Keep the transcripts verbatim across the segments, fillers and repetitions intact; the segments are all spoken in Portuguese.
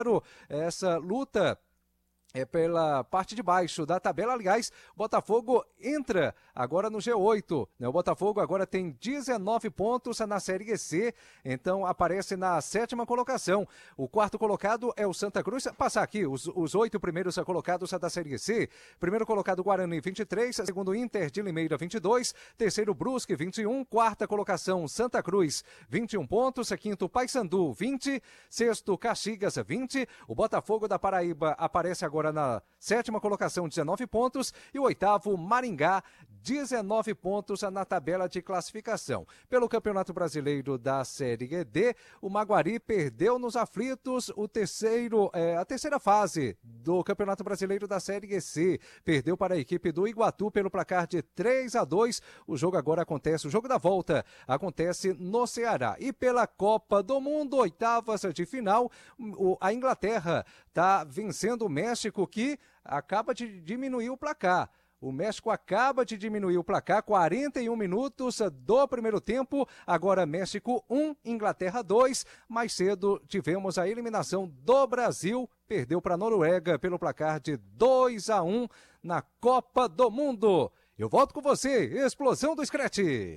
essa luta é pela parte de baixo da tabela. Aliás, o Botafogo entra agora no G oito, né? O Botafogo agora tem dezenove pontos na Série C, então aparece na sétima colocação. O quarto colocado é o Santa Cruz. Passar aqui os, os oito primeiros colocados da Série C. Primeiro colocado Guarani, vinte e três, segundo Inter de Limeira, vinte e dois, terceiro Brusque, vinte e um, quarta colocação Santa Cruz, vinte e um pontos, quinto Paysandu, vinte, sexto Caxias, vinte, o Botafogo da Paraíba aparece agora na sétima colocação, dezenove pontos, e o oitavo, Maringá, dezenove pontos na tabela de classificação. Pelo Campeonato Brasileiro da Série D, o Maguari perdeu nos aflitos o terceiro, é, a terceira fase do Campeonato Brasileiro da Série C. Perdeu para a equipe do Iguatu pelo placar de três a dois. O jogo agora acontece, o jogo da volta acontece no Ceará. E pela Copa do Mundo, oitavas de final, a Inglaterra está vencendo o México, que acaba de diminuir o placar. O México acaba de diminuir o placar, quarenta e um minutos do primeiro tempo. Agora México um, Inglaterra dois. Mais cedo tivemos a eliminação do Brasil. Perdeu para a Noruega pelo placar de dois a um na Copa do Mundo. Eu volto com você, Explosão do Scratch.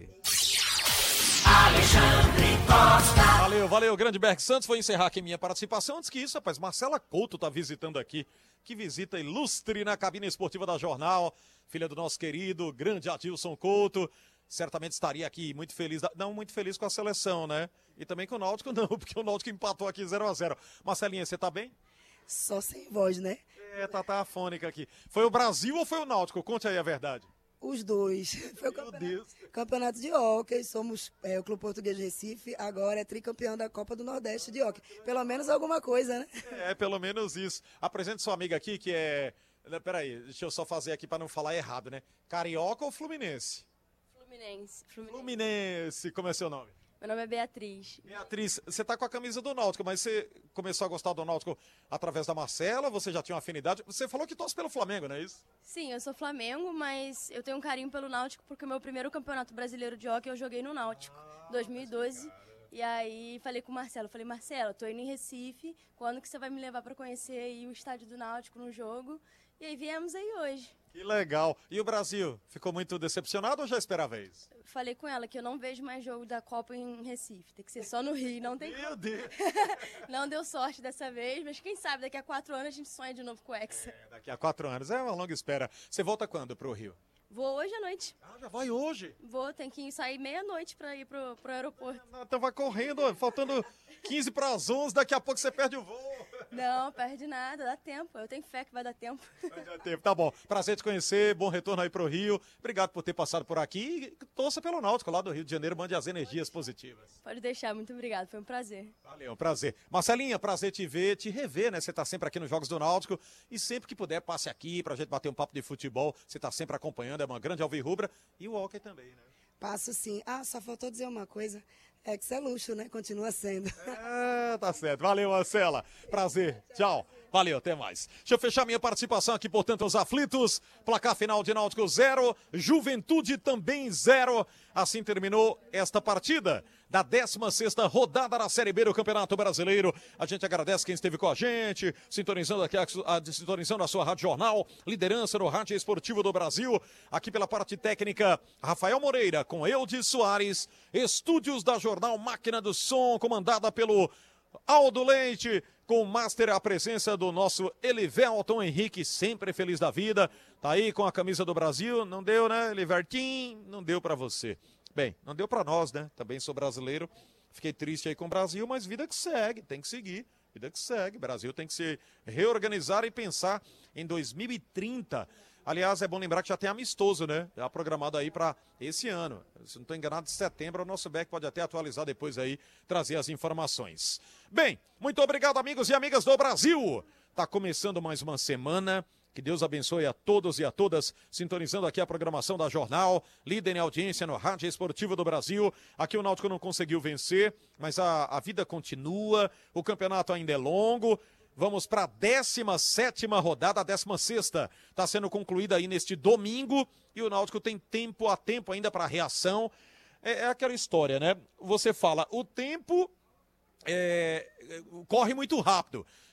Alexandre Costa. Valeu, valeu, grande Berg Santos. Vou encerrar aqui minha participação. Antes que isso, rapaz, Marcela Couto tá visitando aqui. Que visita ilustre na cabine esportiva da Jornal. Filha do nosso querido, grande Adilson Couto. Certamente estaria aqui muito feliz, da... não muito feliz com a seleção, né? E também com o Náutico não, porque o Náutico empatou aqui zero a zero. Marcelinha, você tá bem? Só sem voz, né? É, tá, tá afônica aqui. Foi o Brasil ou foi o Náutico? Conte aí a verdade. Os dois. Foi o campeonato, campeonato de hóquei, somos é, o Clube Português de Recife, agora é tricampeão da Copa do Nordeste de hóquei. Pelo menos alguma coisa, né? É, pelo menos isso. Apresente sua amiga aqui, que é... Peraí, deixa eu só fazer aqui para não falar errado, né? Carioca ou Fluminense? Fluminense. Fluminense. Fluminense. Como é seu nome? Meu nome é Beatriz. Beatriz, você tá com a camisa do Náutico, mas você começou a gostar do Náutico através da Marcela, você já tinha uma afinidade? Você falou que torce pelo Flamengo, não é isso? Sim, eu sou Flamengo, mas eu tenho um carinho pelo Náutico porque o meu primeiro campeonato brasileiro de hóquei eu joguei no Náutico, ah, dois mil e doze. E aí falei com o Marcelo, falei, Marcelo, tô indo em Recife, quando que você vai me levar para conhecer aí o estádio do Náutico no jogo? E aí viemos aí hoje. Que legal. E o Brasil? Ficou muito decepcionado ou já esperava isso? Falei com ela que eu não vejo mais jogo da Copa em Recife. Tem que ser só no Rio, não tem Meu Deus! Não deu sorte dessa vez, mas quem sabe daqui a quatro anos a gente sonha de novo com o Hexa. É, daqui a quatro anos. É uma longa espera. Você volta quando pro Rio? Vou hoje à noite. Ah, já vai hoje? Vou, tem que sair meia-noite para ir pro, pro aeroporto. Não, então vai correndo, faltando quinze para as onze, daqui a pouco você perde o voo. Não, perde nada, dá tempo. Eu tenho fé que vai dar tempo. Vai dar tempo, tá bom. Prazer te conhecer, bom retorno aí pro Rio. Obrigado por ter passado por aqui e torça pelo Náutico lá do Rio de Janeiro, mande as energias positivas. Pode deixar, muito obrigado, foi um prazer. Valeu, um prazer. Marcelinha, prazer te ver, te rever, né? Você tá sempre aqui nos Jogos do Náutico e sempre que puder passe aqui pra gente bater um papo de futebol. Você tá sempre acompanhando, é uma grande alvirrubra e o hóquei também, né? Passo sim. Ah, só faltou dizer uma coisa. É que isso é luxo, né? Continua sendo. É, tá certo. Valeu, Marcela. Prazer. Tchau. Valeu, até mais. Deixa eu fechar minha participação aqui, portanto, os aflitos. Placar final de Náutico zero, Juventude também zero. Assim terminou esta partida da décima sexta rodada da Série B do Campeonato Brasileiro. A gente agradece quem esteve com a gente, sintonizando aqui, a, a, sintonizando a sua Rádio Jornal, liderança no Rádio Esportivo do Brasil. Aqui pela parte técnica, Rafael Moreira com Eudes Soares, estúdios da Jornal Máquina do Som, comandada pelo Aldo Leite, com o Master, a presença do nosso Elivelton Henrique, sempre feliz da vida. Tá aí com a camisa do Brasil, não deu, né, Elivertim? Não deu pra você. Bem, não deu pra nós, né? Também sou brasileiro, fiquei triste aí com o Brasil, mas vida que segue, tem que seguir. Vida que segue, Brasil tem que se reorganizar e pensar em dois mil e trinta. Aliás, é bom lembrar que já tem amistoso, né? Já programado aí para esse ano. Se não estou enganado, de setembro, o nosso Beck pode até atualizar depois aí, trazer as informações. Bem, muito obrigado, amigos e amigas do Brasil. Tá começando mais uma semana. Que Deus abençoe a todos e a todas, sintonizando aqui a programação da Jornal, líder em audiência no Rádio Esportivo do Brasil. Aqui o Náutico não conseguiu vencer, mas a, a vida continua, o campeonato ainda é longo. Vamos para a décima sétima rodada, a décima sexta. Está sendo concluída aí neste domingo e o Náutico tem tempo a tempo ainda para reação. É, é aquela história, né? Você fala, o tempo é, corre muito rápido.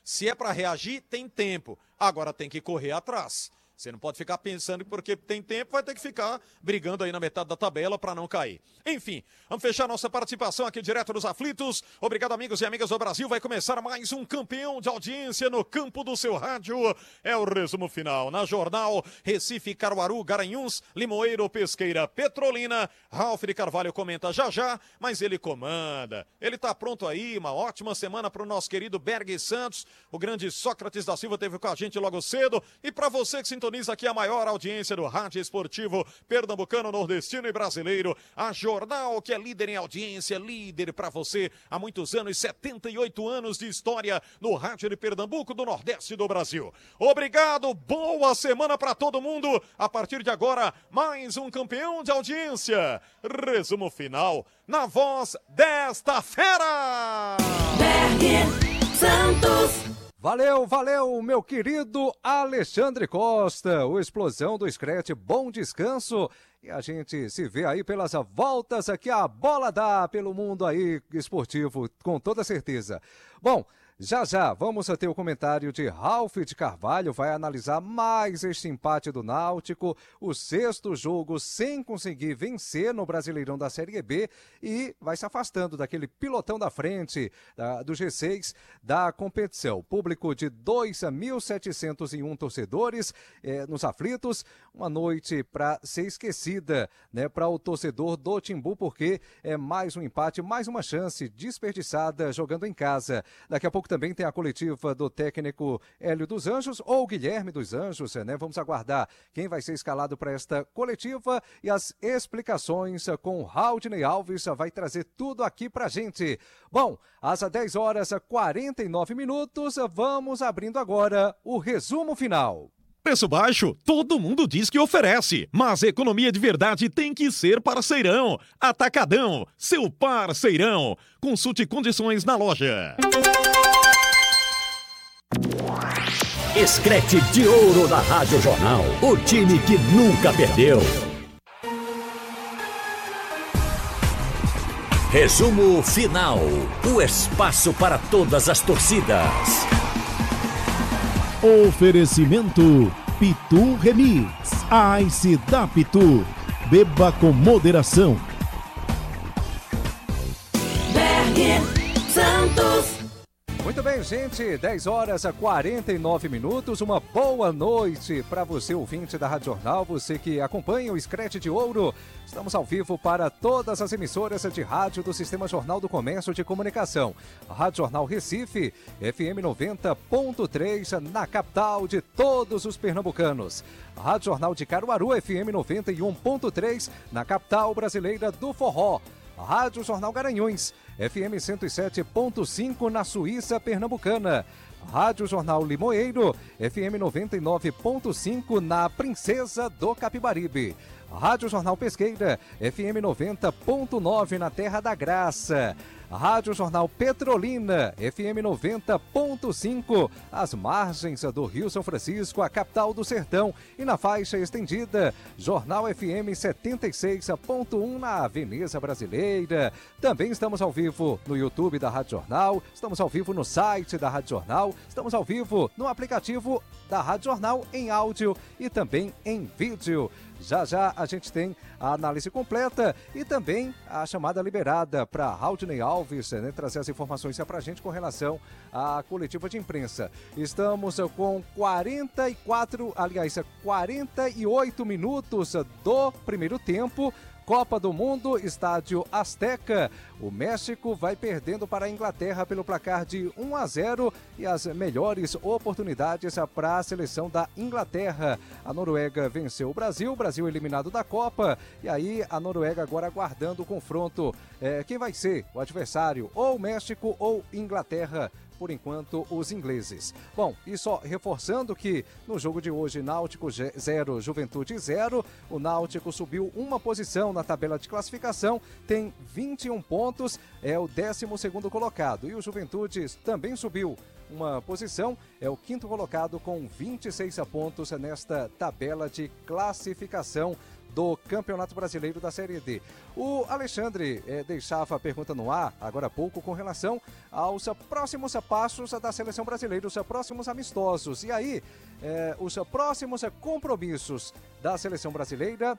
Se é para reagir, tem tempo. Agora tem que correr atrás. Você não pode ficar pensando que porque tem tempo vai ter que ficar brigando aí na metade da tabela para não cair. Enfim, vamos fechar nossa participação aqui direto dos aflitos. Obrigado, amigos e amigas do Brasil. Vai começar mais um campeão de audiência no campo do seu rádio. É o resumo final. Na Jornal, Recife, Caruaru, Garanhuns, Limoeiro, Pesqueira, Petrolina. Ralf de Carvalho comenta já já, mas ele comanda. Ele tá pronto aí, uma ótima semana para o nosso querido Berg Santos. O grande Sócrates da Silva teve com a gente logo cedo. E para você que sintoniza aqui a maior audiência do rádio esportivo pernambucano, nordestino e brasileiro, a Jornal, que é líder em audiência, líder para você há muitos anos, setenta e oito anos de história no rádio de Pernambuco, do Nordeste do Brasil. Obrigado, boa semana para todo mundo. A partir de agora, mais um campeão de audiência. Resumo final na voz desta fera. Berg Santos. Valeu, valeu, meu querido Alexandre Costa, o Explosão do Screte, bom descanso. E a gente se vê aí pelas voltas que a bola dá pelo mundo aí esportivo, com toda certeza. Bom, já já vamos ter o comentário de Ralf de Carvalho, vai analisar mais este empate do Náutico, o sexto jogo sem conseguir vencer no Brasileirão da Série B e vai se afastando daquele pilotão da frente da, do G seis da competição. Público de dois mil setecentos e um torcedores eh, nos aflitos, uma noite para ser esquecida, né, para o torcedor do Timbu, porque é mais um empate, mais uma chance desperdiçada jogando em casa. Daqui a pouco também tem a coletiva do técnico Hélio dos Anjos ou Guilherme dos Anjos, né? Vamos aguardar quem vai ser escalado para esta coletiva e as explicações com Raudney Alves vai trazer tudo aqui pra gente. Bom, às dez horas e quarenta e nove minutos, vamos abrindo agora o resumo final. Preço baixo, todo mundo diz que oferece, mas economia de verdade tem que ser parceirão. Atacadão, seu parceirão. Consulte condições na loja. Screte de ouro da Rádio Jornal, o time que nunca perdeu. Resumo final, o espaço para todas as torcidas. Oferecimento Pitu Remix, a Ice da Pitu. Beba com moderação. Berg Santos. Muito bem, gente, dez horas e quarenta e nove minutos, uma boa noite para você, ouvinte da Rádio Jornal, você que acompanha o Screte de Ouro. Estamos ao vivo para todas as emissoras de rádio do Sistema Jornal do Comércio de Comunicação. Rádio Jornal Recife, F M noventa ponto três, na capital de todos os pernambucanos. Rádio Jornal de Caruaru, F M noventa e um ponto três, na capital brasileira do forró. Rádio Jornal Garanhuns, F M cento e sete ponto cinco, na Suíça pernambucana. Rádio Jornal Limoeiro, F M noventa e nove ponto cinco, na Princesa do Capibaribe. Rádio Jornal Pesqueira, F M noventa ponto nove, na Terra da Graça. Rádio Jornal Petrolina, F M noventa ponto cinco, às margens do Rio São Francisco, a capital do sertão, e na faixa estendida, Jornal F M setenta e seis ponto um, na Veneza Brasileira. Também estamos ao vivo no YouTube da Rádio Jornal, estamos ao vivo no site da Rádio Jornal, estamos ao vivo no aplicativo da Rádio Jornal em áudio e também em vídeo. Já já a gente tem a análise completa e também a chamada liberada para Raudney Alves, né, trazer as informações para a gente com relação à coletiva de imprensa. Estamos com quarenta e quatro, aliás, quarenta e oito minutos do primeiro tempo. Copa do Mundo, Estádio Azteca. O México vai perdendo para a Inglaterra pelo placar de um a zero e as melhores oportunidades para a seleção da Inglaterra. A Noruega venceu o Brasil, o Brasil eliminado da Copa, e aí a Noruega agora aguardando o confronto. É, quem vai ser o adversário? Ou México ou Inglaterra? Por enquanto, os ingleses. Bom, e só reforçando que no jogo de hoje, Náutico zero, Juventude zero, o Náutico subiu uma posição na tabela de classificação, tem vinte e um pontos, é o décimo segundo colocado. E o Juventude também subiu uma posição, é o quinto colocado com vinte e seis pontos nesta tabela de classificação do Campeonato Brasileiro da Série D. O Alexandre eh, deixava a pergunta no ar, agora há pouco, com relação aos próximos passos da Seleção Brasileira, os próximos amistosos. E aí, eh, os próximos compromissos da Seleção Brasileira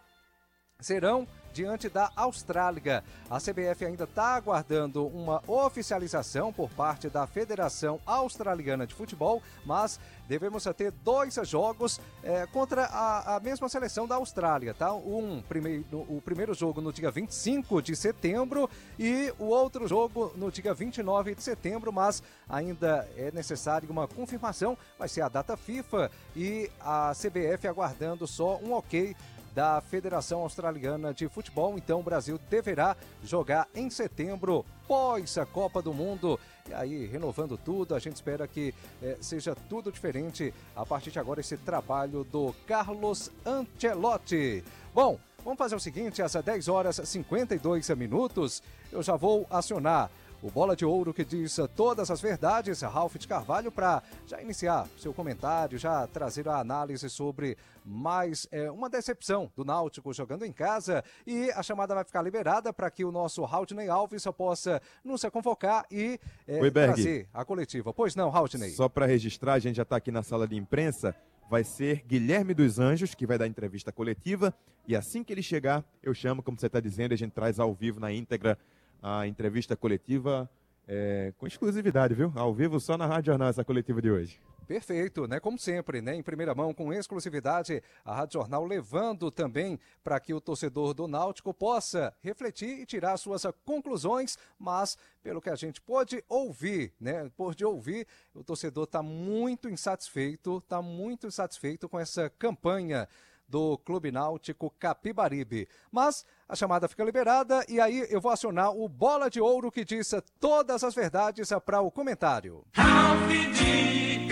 serão diante da Austrália. A C B F ainda está aguardando uma oficialização por parte da Federação Australiana de Futebol, mas devemos ter dois jogos é, contra a, a mesma seleção da Austrália, tá? Um primeiro, o primeiro jogo no dia vinte e cinco de setembro e o outro jogo no dia vinte e nove de setembro, mas ainda é necessário uma confirmação, vai ser a data FIFA e a C B F aguardando só um ok da Federação Australiana de Futebol. Então o Brasil deverá jogar em setembro, pós a Copa do Mundo. E aí, renovando tudo, a gente espera que eh, seja tudo diferente a partir de agora, esse trabalho do Carlos Ancelotti. Bom, vamos fazer o seguinte, às dez horas e cinquenta e dois minutos, eu já vou acionar o Bola de Ouro que diz todas as verdades, Ralf de Carvalho, para já iniciar seu comentário, já trazer a análise sobre mais é, uma decepção do Náutico jogando em casa, e a chamada vai ficar liberada para que o nosso Raudney Alves possa nos convocar e é, Oi, trazer a coletiva. Pois não, Raudney? Só para registrar, a gente já está aqui na sala de imprensa, vai ser Guilherme dos Anjos, que vai dar entrevista coletiva, e assim que ele chegar, eu chamo, como você está dizendo, a gente traz ao vivo na íntegra a entrevista coletiva é, com exclusividade, viu? Ao vivo só na Rádio Jornal essa coletiva de hoje. Perfeito, né? Como sempre, né? Em primeira mão, com exclusividade, a Rádio Jornal levando também para que o torcedor do Náutico possa refletir e tirar suas conclusões, mas pelo que a gente pode ouvir, né? Pode ouvir, o torcedor está muito insatisfeito, está muito insatisfeito com essa campanha do Clube Náutico Capibaribe. Mas a chamada fica liberada e aí eu vou acionar o Bola de Ouro que diz todas as verdades para o comentário. Ralf de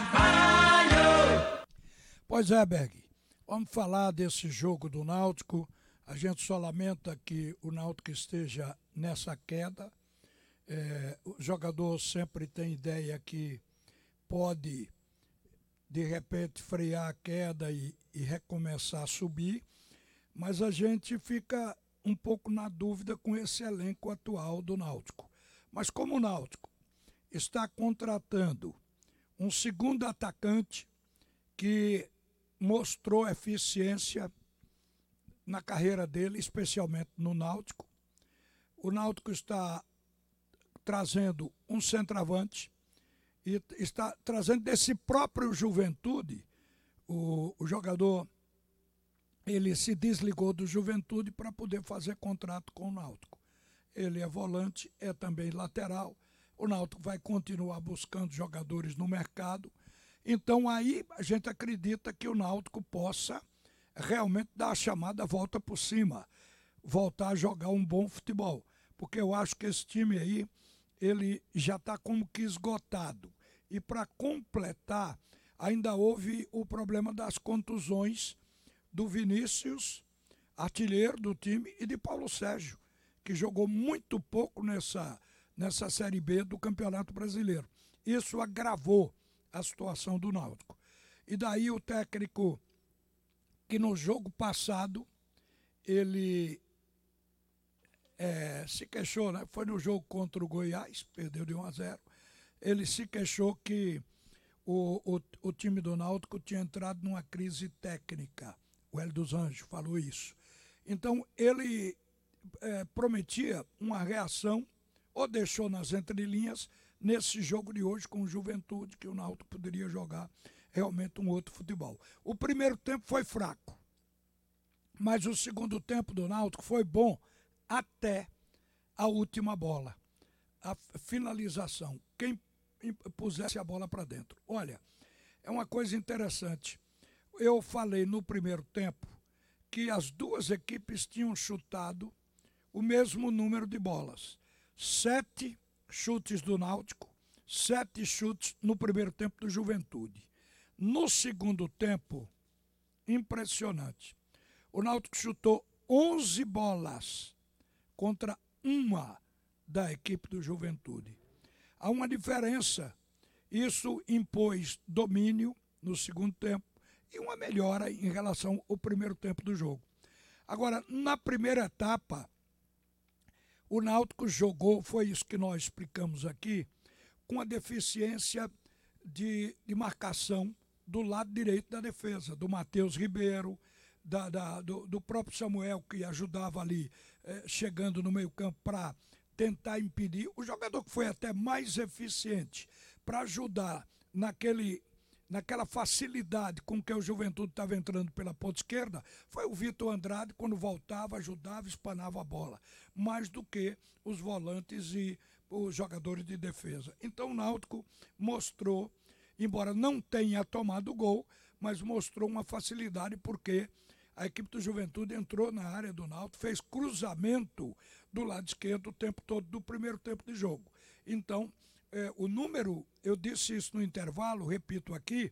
Carvalho! Pois é, Berg, vamos falar desse jogo do Náutico. A gente só lamenta que o Náutico esteja nessa queda. É, o jogador sempre tem ideia que pode, de repente, frear a queda e, e recomeçar a subir, mas a gente fica um pouco na dúvida com esse elenco atual do Náutico. Mas como o Náutico está contratando um segundo atacante que mostrou eficiência na carreira dele, especialmente no Náutico, o Náutico está trazendo um centroavante e está trazendo desse próprio Juventude. O, o jogador, ele se desligou do Juventude para poder fazer contrato com o Náutico. Ele é volante, é também lateral. O Náutico vai continuar buscando jogadores no mercado. Então aí a gente acredita que o Náutico possa realmente dar a chamada volta por cima, voltar a jogar um bom futebol. Porque eu acho que esse time aí, ele já está como que esgotado. E para completar, ainda houve o problema das contusões do Vinícius, artilheiro do time, e de Paulo Sérgio, que jogou muito pouco nessa, nessa Série B do Campeonato Brasileiro. Isso agravou a situação do Náutico. E daí o técnico, que no jogo passado, ele é, se queixou, né? Foi no jogo contra o Goiás, perdeu de um a zero, ele se queixou que o, o, o time do Náutico tinha entrado numa crise técnica. O Hélio dos Anjos falou isso. Então, ele é, prometia uma reação, ou deixou nas entrelinhas, nesse jogo de hoje com o Juventude, que o Náutico poderia jogar realmente um outro futebol. O primeiro tempo foi fraco, mas o segundo tempo do Náutico foi bom até a última bola, a finalização. Quem pusesse a bola para dentro. Olha, é uma coisa interessante. Eu falei no primeiro tempo que as duas equipes tinham chutado o mesmo número de bolas. Sete chutes do Náutico, sete chutes no primeiro tempo do Juventude. No segundo tempo, impressionante. O Náutico chutou onze bolas contra uma da equipe do Juventude. Há uma diferença. Isso impôs domínio no segundo tempo e uma melhora em relação ao primeiro tempo do jogo. Agora, na primeira etapa, o Náutico jogou, foi isso que nós explicamos aqui, com a deficiência de, de marcação do lado direito da defesa, do Matheus Ribeiro, da, da, do, do próprio Samuel, que ajudava ali, eh, chegando no meio-campo para tentar impedir. O jogador que foi até mais eficiente para ajudar naquele, naquela facilidade com que o Juventude estava entrando pela ponta esquerda foi o Vitor Andrade, quando voltava, ajudava, espanava a bola, mais do que os volantes e os jogadores de defesa. Então o Náutico mostrou, embora não tenha tomado o gol, mas mostrou uma facilidade porque a equipe do Juventude entrou na área do Náutico, fez cruzamento do lado esquerdo o tempo todo do primeiro tempo de jogo. Então, eh, o número, eu disse isso no intervalo, repito aqui,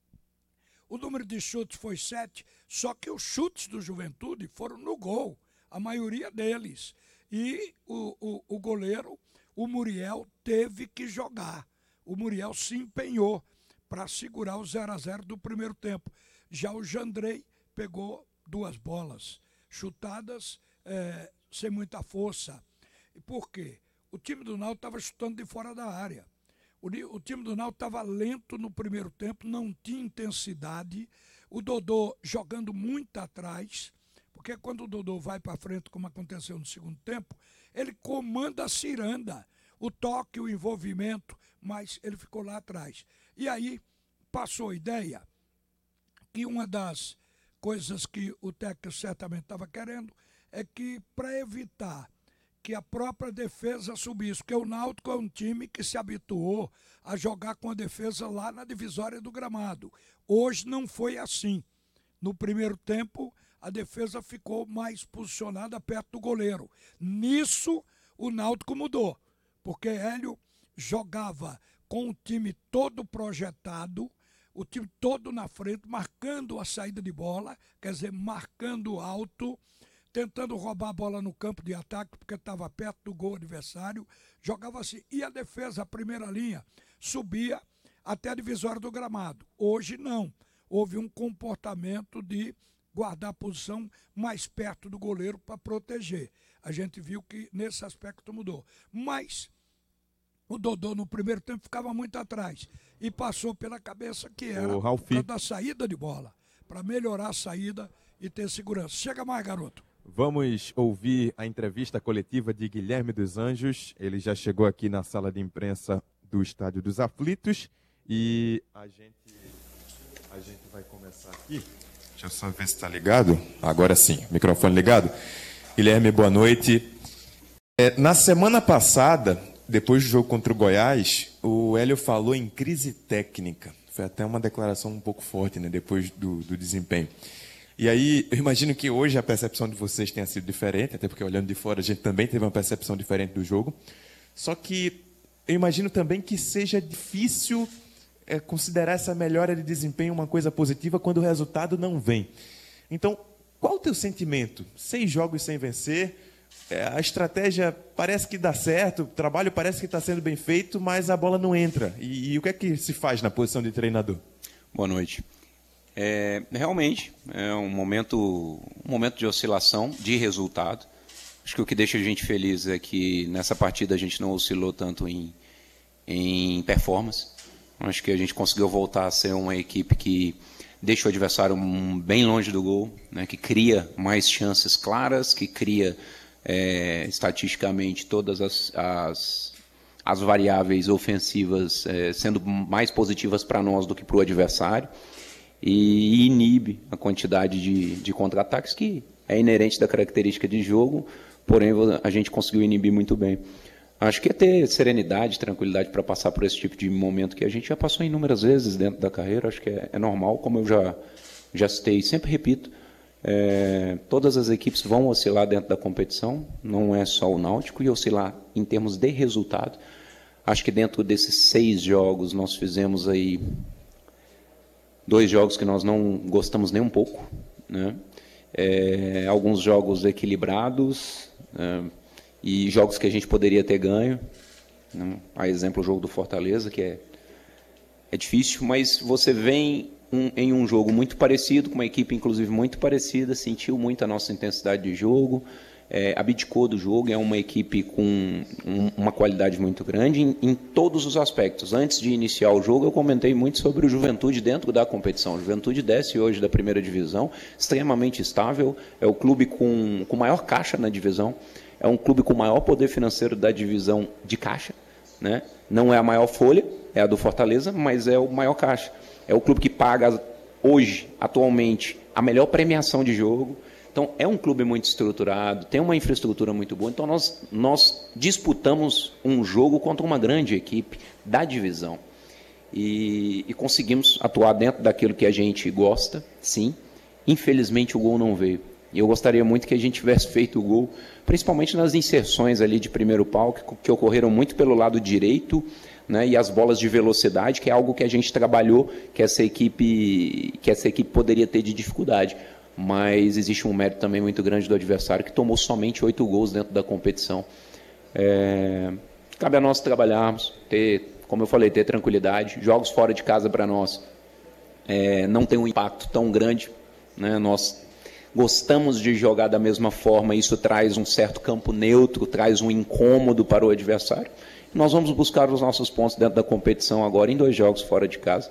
o número de chutes foi sete, só que os chutes do Juventude foram no gol, a maioria deles. E o, o, o goleiro, o Muriel, teve que jogar. O Muriel se empenhou para segurar o zero a zero do primeiro tempo. Já o Jandrei pegou duas bolas chutadas é, sem muita força. E por quê? O time do Náutico estava chutando de fora da área. O, o time do Náutico estava lento no primeiro tempo, não tinha intensidade. O Dodô jogando muito atrás, porque quando o Dodô vai para frente, como aconteceu no segundo tempo, ele comanda a ciranda, o toque, o envolvimento, mas ele ficou lá atrás. E aí passou a ideia que uma das coisas que o técnico certamente estava querendo é que, para evitar que a própria defesa subisse, porque o Náutico é um time que se habituou a jogar com a defesa lá na divisória do gramado. Hoje não foi assim. No primeiro tempo, a defesa ficou mais posicionada perto do goleiro. Nisso, o Náutico mudou, porque Hélio jogava com o time todo projetado, o time todo na frente, marcando a saída de bola, quer dizer, marcando alto, tentando roubar a bola no campo de ataque, porque estava perto do gol adversário, jogava assim. E a defesa, a primeira linha, subia até a divisória do gramado. Hoje não. Houve um comportamento de guardar a posição mais perto do goleiro para proteger. A gente viu que nesse aspecto mudou. Mas o Dodô no primeiro tempo ficava muito atrás e passou pela cabeça que era para dar saída de bola, para melhorar a saída e ter segurança. Chega mais, garoto. Vamos ouvir a entrevista coletiva de Guilherme dos Anjos. Ele já chegou aqui na sala de imprensa do Estádio dos Aflitos e a gente, a gente vai começar aqui. Deixa eu só ver se está ligado. Agora sim, microfone ligado. Guilherme, boa noite. É, na semana passada, depois do jogo contra o Goiás, o Hélio falou em crise técnica. Foi até uma declaração um pouco forte, né, depois do, do desempenho. E aí, eu imagino que hoje a percepção de vocês tenha sido diferente, até porque olhando de fora a gente também teve uma percepção diferente do jogo. Só que eu imagino também que seja difícil é, considerar essa melhora de desempenho uma coisa positiva quando o resultado não vem. Então, qual o teu sentimento? Seis jogos sem vencer, é, a estratégia parece que dá certo, o trabalho parece que está sendo bem feito, mas a bola não entra. E, e o que é que se faz na posição de treinador? Boa noite. É, realmente, é um momento, um momento de oscilação, de resultado. Acho que o que deixa a gente feliz é que nessa partida a gente não oscilou tanto em, em performance. Acho que a gente conseguiu voltar a ser uma equipe que deixa o adversário bem longe do gol, né, que cria mais chances claras, que cria é, estatisticamente todas as, as, as variáveis ofensivas é, sendo mais positivas para nós do que para o adversário. E inibe a quantidade de, de contra-ataques que é inerente da característica de jogo, porém a gente conseguiu inibir muito bem. Acho que é ter serenidade, tranquilidade para passar por esse tipo de momento que a gente já passou inúmeras vezes dentro da carreira, acho que é, é normal, como eu já, já citei, sempre repito, é, todas as equipes vão oscilar dentro da competição, não é só o Náutico, e oscilar em termos de resultado. Acho que dentro desses seis jogos nós fizemos aí dois jogos que nós não gostamos nem um pouco, né? É, alguns jogos equilibrados, é, e jogos que a gente poderia ter ganho, né? A exemplo, o jogo do Fortaleza, que é, é difícil, mas você vem um, em um jogo muito parecido, com uma equipe inclusive muito parecida, sentiu muito a nossa intensidade de jogo, é, abdicou do jogo, é uma equipe com um, uma qualidade muito grande em, em todos os aspectos. Antes de iniciar o jogo, eu comentei muito sobre o Juventude dentro da competição. O Juventude desce hoje da primeira divisão, extremamente estável, é o clube com, com maior caixa na divisão, é um clube com maior poder financeiro da divisão de caixa, né? Não é a maior folha, é a do Fortaleza, mas é o maior caixa. É o clube que paga hoje, atualmente, a melhor premiação de jogo. Então, é um clube muito estruturado, tem uma infraestrutura muito boa. Então, nós, nós disputamos um jogo contra uma grande equipe da divisão. E, e conseguimos atuar dentro daquilo que a gente gosta, sim. Infelizmente, o gol não veio. E eu gostaria muito que a gente tivesse feito o gol, principalmente nas inserções ali de primeiro pau, que, que ocorreram muito pelo lado direito, né, e as bolas de velocidade, que é algo que a gente trabalhou, que essa equipe, que essa equipe poderia ter de dificuldade. Mas existe um mérito também muito grande do adversário, que tomou somente oito gols dentro da competição. É, cabe a nós trabalharmos, ter, como eu falei, ter tranquilidade. Jogos fora de casa para nós é, não tem um impacto tão grande, né? Nós gostamos de jogar da mesma forma, isso traz um certo campo neutro, traz um incômodo para o adversário. Nós vamos buscar os nossos pontos dentro da competição agora em dois jogos fora de casa.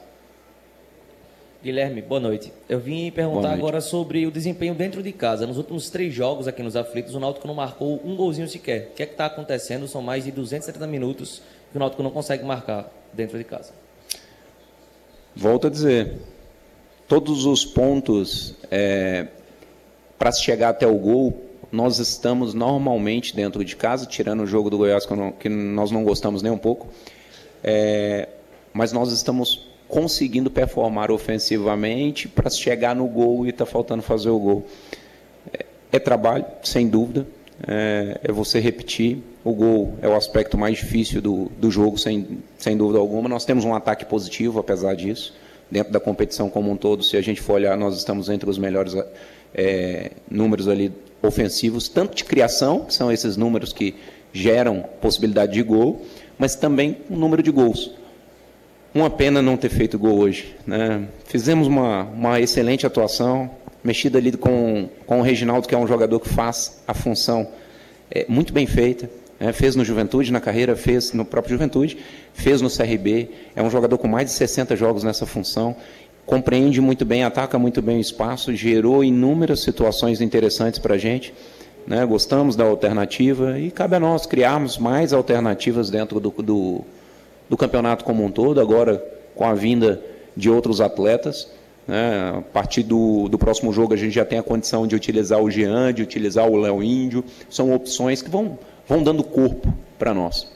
Guilherme, boa noite. Eu vim perguntar agora sobre o desempenho dentro de casa. Nos últimos três jogos aqui nos Aflitos, o Náutico não marcou um golzinho sequer. O que é que está acontecendo? São mais de duzentos e setenta minutos que o Náutico não consegue marcar dentro de casa. Volto a dizer, todos os pontos é, para se chegar até o gol, nós estamos normalmente dentro de casa, tirando o jogo do Goiás, que, não, que nós não gostamos nem um pouco, é, mas nós estamos conseguindo performar ofensivamente para chegar no gol e está faltando fazer o gol. É, é trabalho, sem dúvida, é, é você repetir. O gol é o aspecto mais difícil do, do jogo, sem, sem dúvida alguma. Nós temos um ataque positivo, apesar disso, dentro da competição como um todo. Se a gente for olhar, nós estamos entre os melhores é, números ali ofensivos, tanto de criação, que são esses números que geram possibilidade de gol, mas também o número de gols. Uma pena não ter feito gol hoje, né? Fizemos uma, uma excelente atuação, mexida ali com, com o Reginaldo, que é um jogador que faz a função é, muito bem feita, né? Fez no Juventude, na carreira, fez no próprio Juventude, fez no C R B, é um jogador com mais de sessenta jogos nessa função, compreende muito bem, ataca muito bem o espaço, gerou inúmeras situações interessantes para a gente, né? Gostamos da alternativa e cabe a nós criarmos mais alternativas dentro do, do do campeonato como um todo, agora com a vinda de outros atletas, né? A partir do, do próximo jogo a gente já tem a condição de utilizar o Jean, de utilizar o Léo Índio, são opções que vão, vão dando corpo para nós.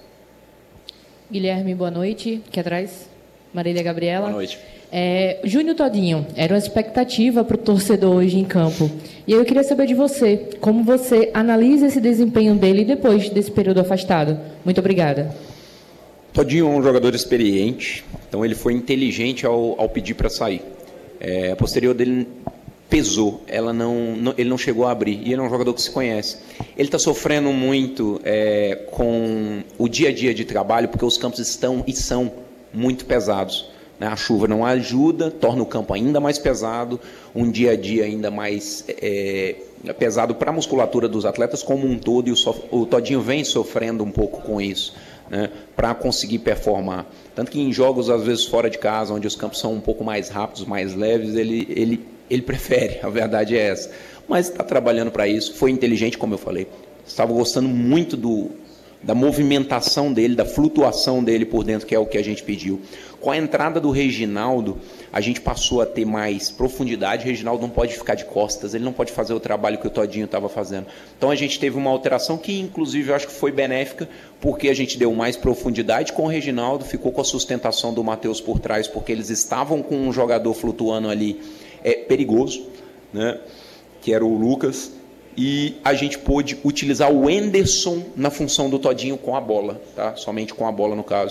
Guilherme, boa noite, aqui atrás, Marília Gabriela. Boa noite. É, Júnior Todinho, era uma expectativa para o torcedor hoje em campo, e eu queria saber de você, como você analisa esse desempenho dele depois desse período afastado. Muito obrigada. Todinho é um jogador experiente, então ele foi inteligente ao, ao pedir para sair. É, a posterior dele pesou, ela não, não, ele não chegou a abrir, e ele é um jogador que se conhece. Ele está sofrendo muito é, com o dia a dia de trabalho, porque os campos estão e são muito pesados, né? A chuva não ajuda, torna o campo ainda mais pesado, um dia a dia ainda mais é, pesado para a musculatura dos atletas como um todo, e o, so, o Todinho vem sofrendo um pouco com isso, né, para conseguir performar. Tanto que em jogos, às vezes, fora de casa, onde os campos são um pouco mais rápidos, mais leves, ele, ele, ele prefere, a verdade é essa. Mas está trabalhando para isso, foi inteligente, como eu falei. Estava gostando muito do, da movimentação dele, da flutuação dele por dentro, que é o que a gente pediu. Com a entrada do Reginaldo, a gente passou a ter mais profundidade. O Reginaldo não pode ficar de costas, ele não pode fazer o trabalho que o Todinho estava fazendo. Então a gente teve uma alteração que, inclusive, eu acho que foi benéfica, porque a gente deu mais profundidade com o Reginaldo, ficou com a sustentação do Matheus por trás, porque eles estavam com um jogador flutuando ali é, perigoso, né, que era o Lucas, e a gente pôde utilizar o Enderson na função do Todinho com a bola, tá? Somente com a bola no caso. Então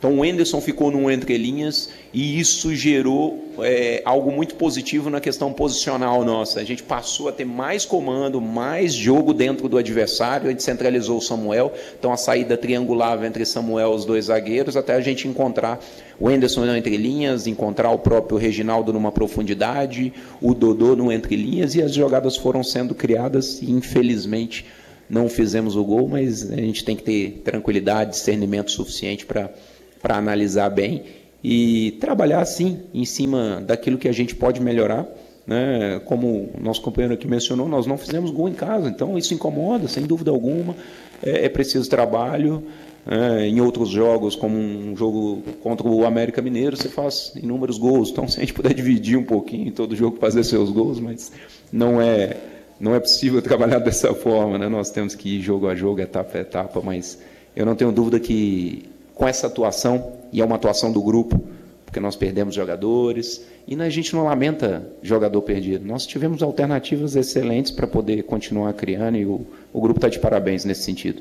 Então o Wenderson ficou no entre linhas e isso gerou é, algo muito positivo na questão posicional nossa. A gente passou a ter mais comando, mais jogo dentro do adversário, a gente centralizou o Samuel, então a saída triangulava entre Samuel e os dois zagueiros, até a gente encontrar o Wenderson no entre linhas, encontrar o próprio Reginaldo numa profundidade, o Dodô no entre linhas, e as jogadas foram sendo criadas e infelizmente não fizemos o gol, mas a gente tem que ter tranquilidade, discernimento suficiente para para analisar bem e trabalhar, sim, em cima daquilo que a gente pode melhorar. Né? Como o nosso companheiro aqui mencionou, nós não fizemos gol em casa, então isso incomoda, sem dúvida alguma. É, é preciso trabalho. É, em outros jogos, como um jogo contra o América Mineiro, você faz inúmeros gols. Então, se a gente puder dividir um pouquinho todo jogo, fazer seus gols, mas não é, não é possível trabalhar dessa forma. Né? Nós temos que ir jogo a jogo, etapa a etapa, mas eu não tenho dúvida que com essa atuação, e é uma atuação do grupo, porque nós perdemos jogadores, e a gente não lamenta jogador perdido. Nós tivemos alternativas excelentes para poder continuar criando, e o, o grupo está de parabéns nesse sentido.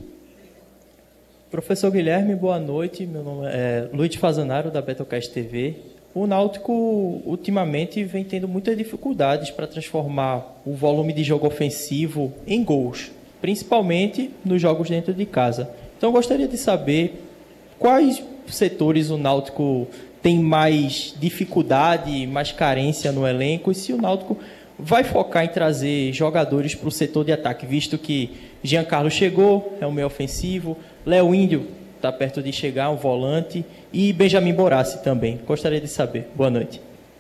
Professor Guilherme, boa noite. Meu nome é Luiz Fazanaro, da Betocast T V. O Náutico, ultimamente, vem tendo muitas dificuldades para transformar o volume de jogo ofensivo em gols, principalmente nos jogos dentro de casa. Então, eu gostaria de saber quais setores o Náutico tem mais dificuldade, mais carência no elenco, e se o Náutico vai focar em trazer jogadores para o setor de ataque, visto que Giancarlo chegou, é um meio ofensivo, Léo Índio está perto de chegar, um volante, e Benjamin Borassi também. Gostaria de saber. Boa noite.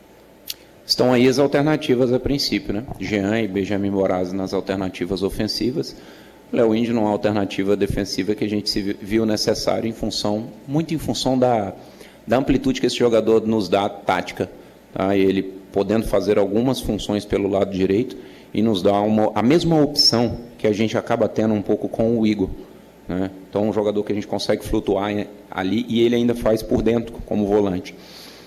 Estão aí as alternativas a princípio, né? Jean e Benjamin Borassi nas alternativas ofensivas. Léo Índio numa alternativa defensiva que a gente se viu necessário em função, muito em função da, da amplitude que esse jogador nos dá tática. Tá? Ele podendo fazer algumas funções pelo lado direito e nos dá uma, a mesma opção que a gente acaba tendo um pouco com o Igor. Né? Então, um jogador que a gente consegue flutuar ali e ele ainda faz por dentro como volante.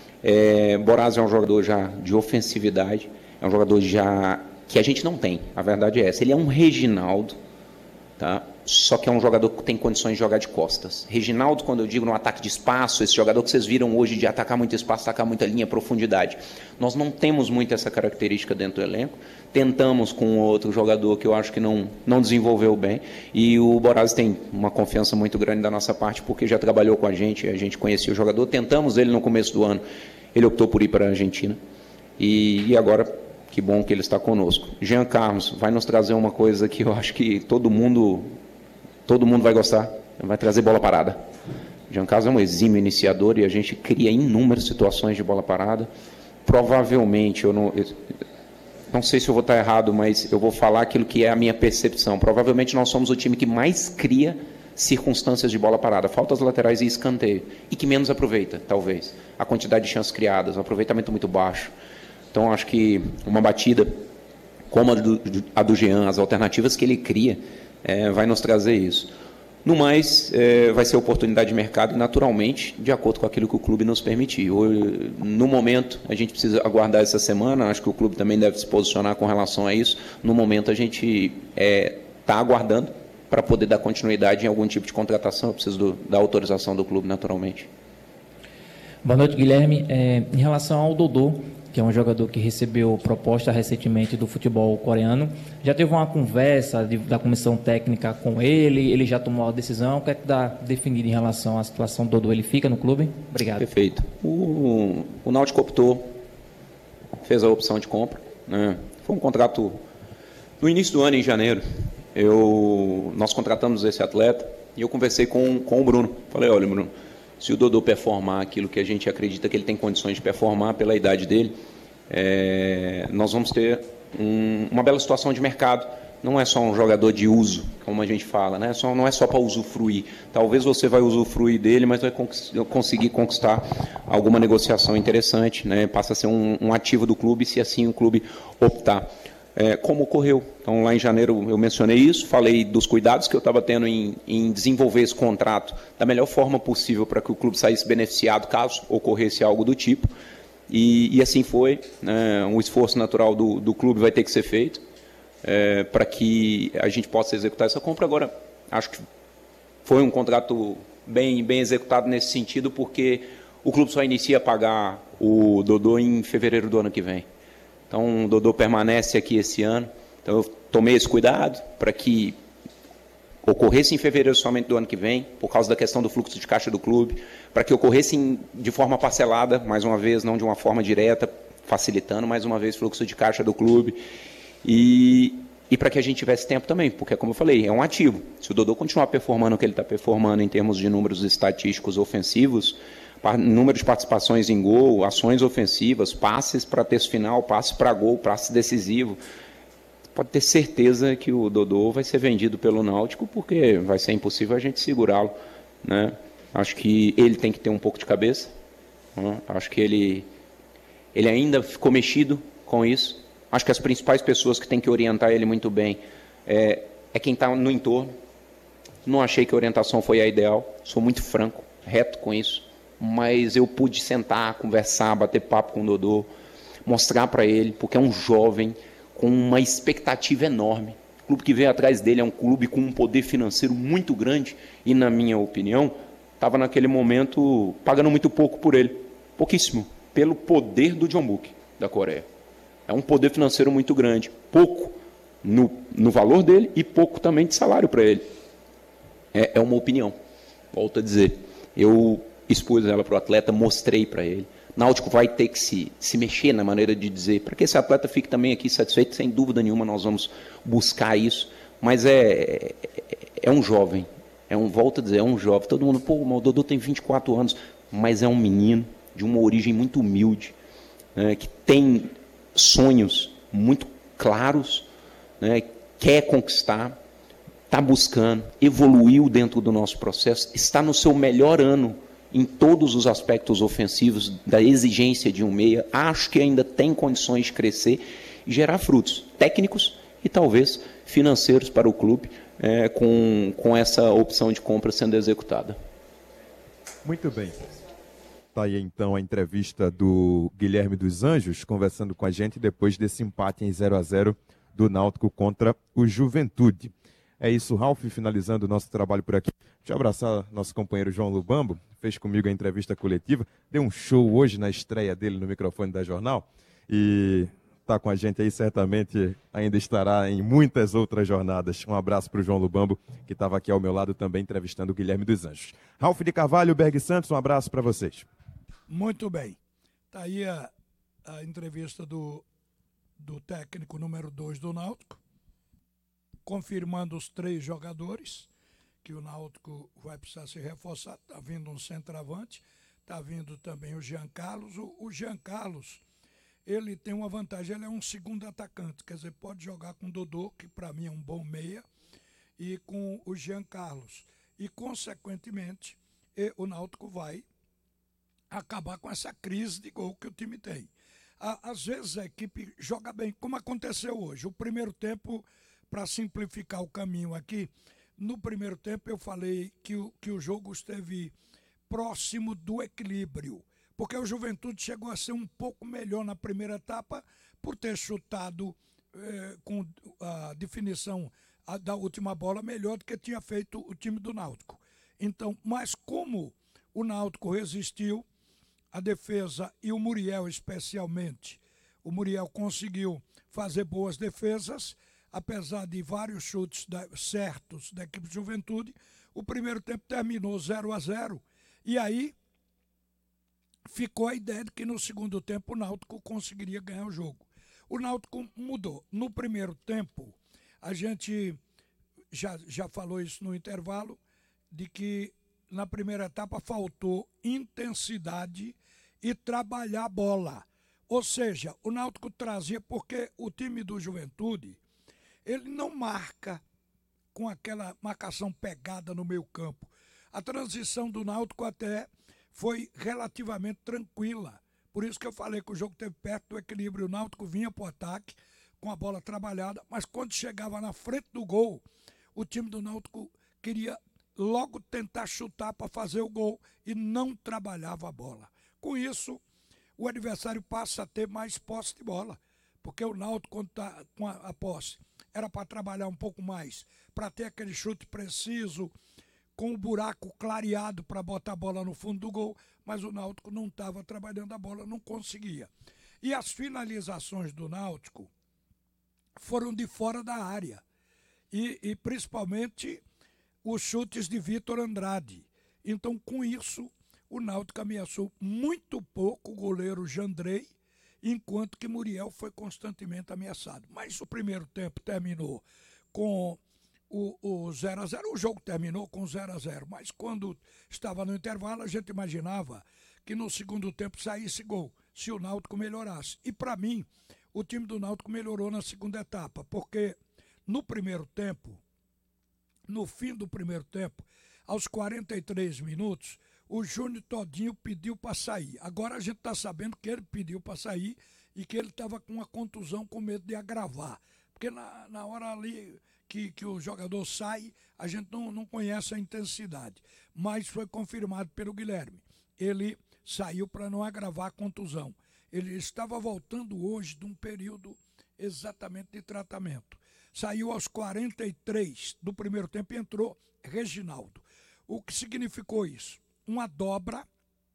É, Borassi é um jogador já de ofensividade, é um jogador já que a gente não tem, a verdade é essa. Ele é um Reginaldo, tá? Só que é um jogador que tem condições de jogar de costas. Reginaldo, quando eu digo no ataque de espaço, esse jogador que vocês viram hoje de atacar muito espaço, atacar muita linha, profundidade. Nós não temos muito essa característica dentro do elenco. Tentamos com outro jogador que eu acho que não, não desenvolveu bem. E o Borassi tem uma confiança muito grande da nossa parte, porque já trabalhou com a gente, a gente conhecia o jogador. Tentamos ele no começo do ano, ele optou por ir para a Argentina. E, e agora, que bom que ele está conosco. Jean Carlos vai nos trazer uma coisa que eu acho que todo mundo... Todo mundo vai gostar, vai trazer bola parada. Jean Carlos é um exímio iniciador e a gente cria inúmeras situações de bola parada. Provavelmente, eu não, eu não sei se eu vou estar errado, mas eu vou falar aquilo que é a minha percepção. Provavelmente nós somos o time que mais cria circunstâncias de bola parada, faltas laterais e escanteio, e que menos aproveita, talvez. A quantidade de chances criadas, um aproveitamento muito baixo. Então, acho que uma batida como a do, a do Jean, as alternativas que ele cria, É, vai nos trazer isso. No mais, é, vai ser oportunidade de mercado e, naturalmente, de acordo com aquilo que o clube nos permitir. Hoje, no momento, a gente precisa aguardar essa semana, acho que o clube também deve se posicionar com relação a isso. No momento, a gente está é, aguardando para poder dar continuidade em algum tipo de contratação. Eu preciso do, da autorização do clube, naturalmente. Boa noite, Guilherme. É, em relação ao Dodô, que é um jogador que recebeu proposta recentemente do futebol coreano, já teve uma conversa de, da comissão técnica com ele, ele já tomou a decisão, o que é que dá definido em relação à situação do Dodô? Ele fica no clube? Obrigado. Perfeito. O, o Náutico optou, fez a opção de compra, né? Foi um contrato no início do ano, em janeiro. Eu, nós contratamos esse atleta e eu conversei com, com o Bruno. Falei, olha, Bruno, se o Dodô performar aquilo que a gente acredita que ele tem condições de performar pela idade dele, é, nós vamos ter um, uma bela situação de mercado. Não é só um jogador de uso, como a gente fala, né? Só, não é só para usufruir. Talvez você vai usufruir dele, mas vai conseguir conquistar alguma negociação interessante, né? Passa a ser um, um ativo do clube, se assim o clube optar. É, como ocorreu. Então, lá em janeiro eu mencionei isso, falei dos cuidados que eu estava tendo em, em desenvolver esse contrato da melhor forma possível para que o clube saísse beneficiado caso ocorresse algo do tipo. E, e assim foi. Né? Um esforço natural do, do clube vai ter que ser feito é, para que a gente possa executar essa compra. Agora, acho que foi um contrato bem, bem executado nesse sentido, porque o clube só inicia a pagar o Dodô em fevereiro do ano que vem. Então, o Dodô permanece aqui esse ano. Então, eu tomei esse cuidado para que ocorresse em fevereiro somente do ano que vem, por causa da questão do fluxo de caixa do clube, para que ocorresse em, de forma parcelada, mais uma vez, não de uma forma direta, facilitando, mais uma vez, o fluxo de caixa do clube. E, e para que a gente tivesse tempo também, porque, como eu falei, é um ativo. Se o Dodô continuar performando o que ele está performando em termos de números estatísticos ofensivos, número de participações em gol, ações ofensivas, passes para terço final, passe para gol, passe decisivo, pode ter certeza que o Dodô vai ser vendido pelo Náutico, porque vai ser impossível a gente segurá-lo, né? Acho que ele tem que ter um pouco de cabeça, né? Acho que ele, ele ainda ficou mexido com isso. Acho que as principais pessoas que têm que orientar ele muito bem é, é quem está no entorno. Não achei que a orientação foi a ideal, sou muito franco, reto com isso, mas eu pude sentar, conversar, bater papo com o Dodô, mostrar para ele, porque é um jovem com uma expectativa enorme. O clube que veio atrás dele é um clube com um poder financeiro muito grande e, na minha opinião, estava naquele momento pagando muito pouco por ele. Pouquíssimo, pelo poder do Jeonbuk da Coreia. É um poder financeiro muito grande. Pouco no, no valor dele e pouco também de salário para ele. É, é uma opinião, volto a dizer. Eu expus ela para o atleta, mostrei para ele. Náutico vai ter que se, se mexer na maneira de dizer, para que esse atleta fique também aqui satisfeito, sem dúvida nenhuma nós vamos buscar isso, mas é, é, é um jovem, é um, volto a dizer, é um jovem, todo mundo, pô, o Dodô tem vinte e quatro anos, mas é um menino de uma origem muito humilde, né, que tem sonhos muito claros, né, quer conquistar, está buscando, evoluiu dentro do nosso processo, está no seu melhor ano, em todos os aspectos ofensivos da exigência de um meia, acho que ainda tem condições de crescer e gerar frutos técnicos e talvez financeiros para o clube, é, com, com essa opção de compra sendo executada. Muito bem. Está aí então a entrevista do Guilherme dos Anjos, conversando com a gente depois desse empate em zero a zero do Náutico contra o Juventude. É isso, Ralf, finalizando o nosso trabalho por aqui. Deixa eu abraçar nosso companheiro João Lubambo, fez comigo a entrevista coletiva, deu um show hoje na estreia dele no microfone da Jornal e está com a gente aí, certamente ainda estará em muitas outras jornadas. Um abraço para o João Lubambo, que estava aqui ao meu lado também entrevistando o Guilherme dos Anjos. Ralf de Carvalho, Berg Santos, um abraço para vocês. Muito bem. Está aí a, a entrevista do, do técnico número dois do Náutico, confirmando os três jogadores, que o Náutico vai precisar se reforçar. Está vindo um centroavante, está vindo também o Jean Carlos. O, o Jean Carlos, ele tem uma vantagem, ele é um segundo atacante, quer dizer, pode jogar com o Dodô, que para mim é um bom meia, e com o Jean Carlos. E, consequentemente, e, o Náutico vai acabar com essa crise de gol que o time tem. À, às vezes a equipe joga bem, como aconteceu hoje. O primeiro tempo, para simplificar o caminho aqui, no primeiro tempo eu falei que o, que o jogo esteve próximo do equilíbrio, porque o Juventude chegou a ser um pouco melhor na primeira etapa por ter chutado eh, com a definição a, da última bola melhor do que tinha feito o time do Náutico. Então, mas como o Náutico resistiu, a defesa e o Muriel especialmente, o Muriel conseguiu fazer boas defesas, apesar de vários chutes da, certos da equipe de Juventude, o primeiro tempo terminou zero a zero. E aí ficou a ideia de que no segundo tempo o Náutico conseguiria ganhar o jogo. O Náutico mudou. No primeiro tempo, a gente já, já falou isso no intervalo, de que na primeira etapa faltou intensidade e trabalhar a bola. Ou seja, o Náutico trazia, porque o time do Juventude, ele não marca com aquela marcação pegada no meio campo. A transição do Náutico até foi relativamente tranquila. Por isso que eu falei que o jogo esteve perto do equilíbrio. O Náutico vinha para o ataque com a bola trabalhada, mas quando chegava na frente do gol, o time do Náutico queria logo tentar chutar para fazer o gol e não trabalhava a bola. Com isso, o adversário passa a ter mais posse de bola, porque o Náutico, quando está com a, a posse, era para trabalhar um pouco mais, para ter aquele chute preciso, com o buraco clareado para botar a bola no fundo do gol, mas o Náutico não estava trabalhando a bola, não conseguia. E as finalizações do Náutico foram de fora da área, e, e principalmente os chutes de Vitor Andrade. Então, com isso, o Náutico ameaçou muito pouco o goleiro Jandrei, enquanto que Muriel foi constantemente ameaçado. Mas o primeiro tempo terminou com o zero a zero, o, o jogo terminou com zero a zero, mas quando estava no intervalo, a gente imaginava que no segundo tempo saísse gol, se o Náutico melhorasse. E para mim, o time do Náutico melhorou na segunda etapa, porque no primeiro tempo, no fim do primeiro tempo, aos quarenta e três minutos, o Júnior Todinho pediu para sair. Agora a gente está sabendo que ele pediu para sair e que ele estava com uma contusão com medo de agravar. Porque na, na hora ali que, que o jogador sai, a gente não, não conhece a intensidade. Mas foi confirmado pelo Guilherme. Ele saiu para não agravar a contusão. Ele estava voltando hoje de um período exatamente de tratamento. Saiu aos quarenta e três do primeiro tempo e entrou Reginaldo. O que significou isso? Uma dobra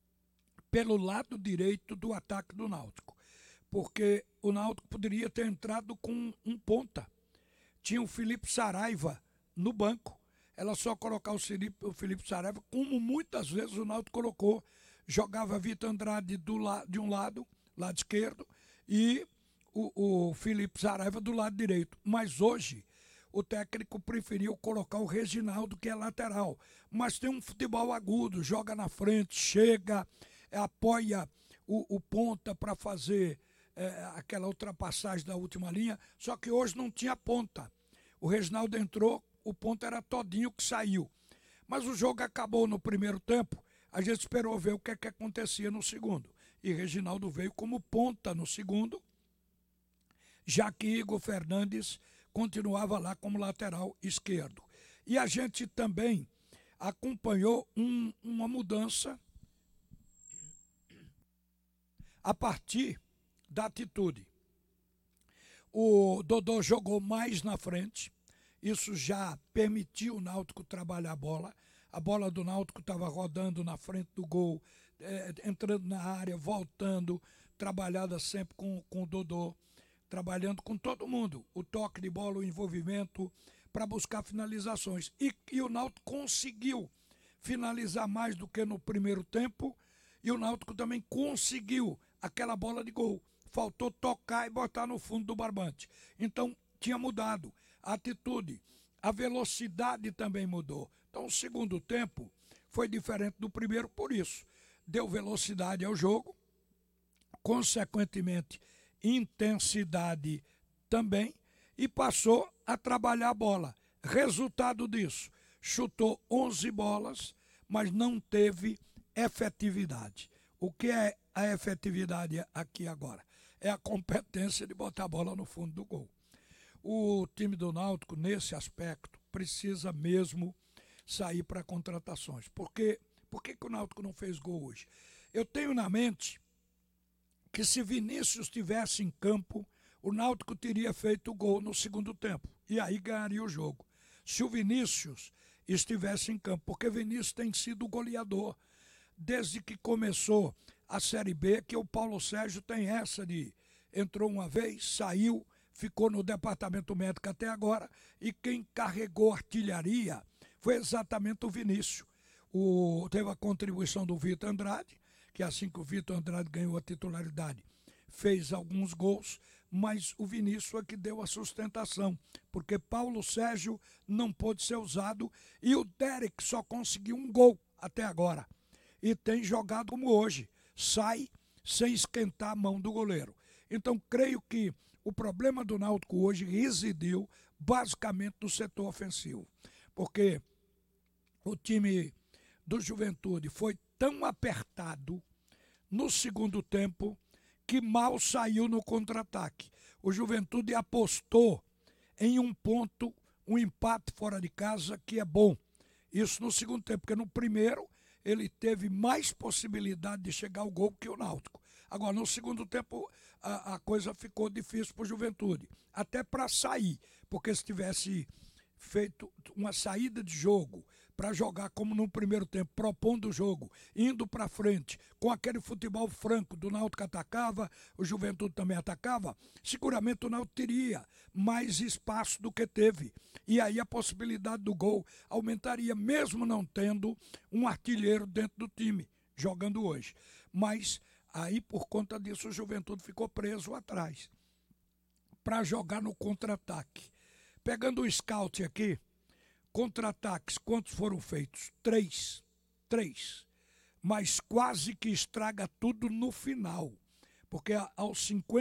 pelo lado direito do ataque do Náutico. Porque o Náutico poderia ter entrado com um ponta. Tinha o Felipe Saraiva no banco. Ela só colocar o Felipe, o Felipe Saraiva, como muitas vezes o Náutico colocou. Jogava Vitor Andrade do la, de um lado, lado esquerdo, e o, o Felipe Saraiva do lado direito. Mas hoje o técnico preferiu colocar o Reginaldo, que é lateral. Mas tem um futebol agudo, joga na frente, chega, apoia o, o ponta para fazer é, aquela ultrapassagem da última linha. Só que hoje não tinha ponta. O Reginaldo entrou, o ponta era Todinho que saiu. Mas o jogo acabou no primeiro tempo. A gente esperou ver o que, é que acontecia no segundo. E Reginaldo veio como ponta no segundo, já que Igor Fernandes continuava lá como lateral esquerdo. E a gente também acompanhou um, uma mudança a partir da atitude. O Dodô jogou mais na frente, isso já permitiu o Náutico trabalhar a bola. A bola do Náutico estava rodando na frente do gol, é, entrando na área, voltando, trabalhada sempre com, com o Dodô, trabalhando com todo mundo, o toque de bola, o envolvimento, para buscar finalizações. E, e o Náutico conseguiu finalizar mais do que no primeiro tempo, e o Náutico também conseguiu aquela bola de gol. Faltou tocar e botar no fundo do barbante. Então, tinha mudado a atitude, a velocidade também mudou. Então, o segundo tempo foi diferente do primeiro por isso. Deu velocidade ao jogo, consequentemente, intensidade também, e passou a trabalhar a bola. Resultado disso, chutou onze bolas, mas não teve efetividade. O que é a efetividade aqui agora? É a competência de botar a bola no fundo do gol. O time do Náutico, nesse aspecto, precisa mesmo sair para contratações. Porque, por que, que o Náutico não fez gol hoje? Eu tenho na mente que se Vinícius estivesse em campo, o Náutico teria feito o gol no segundo tempo. E aí ganharia o jogo. Se o Vinícius estivesse em campo, porque Vinícius tem sido o goleador. Desde que começou a Série B, que o Paulo Sérgio tem essa de entrou uma vez, saiu, ficou no departamento médico até agora, e quem carregou artilharia foi exatamente o Vinícius. O, teve a contribuição do Vitor Andrade, que assim que o Vitor Andrade ganhou a titularidade, fez alguns gols, mas o Vinícius é que deu a sustentação, porque Paulo Sérgio não pôde ser usado e o Derek só conseguiu um gol até agora. E tem jogado como hoje, sai sem esquentar a mão do goleiro. Então, creio que o problema do Náutico hoje residiu basicamente no setor ofensivo, porque o time do Juventude foi tão apertado no segundo tempo que mal saiu no contra-ataque. O Juventude apostou em um ponto, um empate fora de casa, que é bom. Isso no segundo tempo, porque no primeiro ele teve mais possibilidade de chegar ao gol que o Náutico. Agora, no segundo tempo, a, a coisa ficou difícil para o Juventude, até para sair, porque se tivesse feito uma saída de jogo para para jogar como no primeiro tempo, propondo o jogo, indo para frente, com aquele futebol franco do Náutico atacava, o Juventude também atacava, seguramente o Náutico teria mais espaço do que teve. E aí a possibilidade do gol aumentaria, mesmo não tendo um artilheiro dentro do time, jogando hoje. Mas aí, por conta disso, o Juventude ficou preso atrás, para jogar no contra-ataque. Pegando o scout aqui, contra-ataques, quantos foram feitos? Três. Três. Mas quase que estraga tudo no final. Porque aos cinquenta